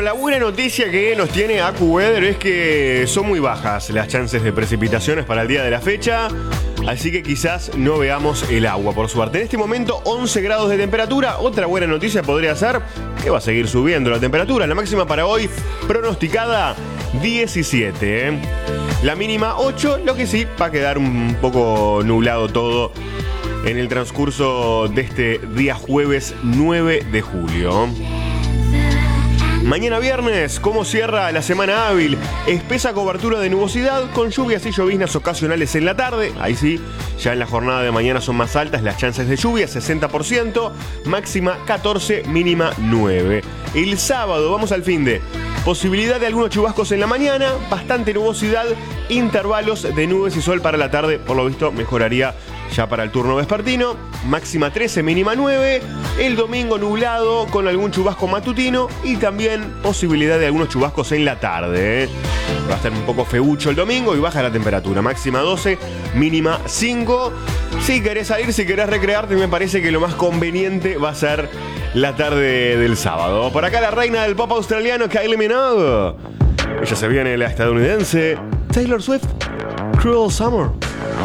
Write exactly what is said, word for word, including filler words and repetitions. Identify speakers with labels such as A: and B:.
A: la buena noticia que nos tiene AccuWeather es que son muy bajas las chances de precipitaciones para el día de la fecha, así que quizás no veamos el agua, por suerte. En este momento once grados de temperatura. Otra buena noticia podría ser que va a seguir subiendo la temperatura. La máxima para hoy pronosticada diecisiete, ¿eh? La mínima ocho, lo que sí va a quedar un poco nublado todo en el transcurso de este día jueves nueve de julio. Mañana viernes, ¿cómo cierra la semana hábil? Espesa cobertura de nubosidad con lluvias y lloviznas ocasionales en la tarde. Ahí sí, ya en la jornada de mañana son más altas las chances de lluvia, sesenta por ciento, máxima catorce, mínima nueve. El sábado, vamos al finde. Posibilidad de algunos chubascos en la mañana, bastante nubosidad, intervalos de nubes y sol para la tarde. Por lo visto mejoraría ya para el turno vespertino. Máxima trece, mínima nueve. El domingo nublado con algún chubasco matutino y también posibilidad de algunos chubascos en la tarde, ¿eh? Va a estar un poco feucho el domingo y baja la temperatura. Máxima doce, mínima cinco. Si querés salir, si querés recrearte, me parece que lo más conveniente va a ser la tarde del sábado. Por acá la reina del pop australiano, Kylie Minogue. Ella se viene, la estadounidense Taylor Swift, Cruel Summer.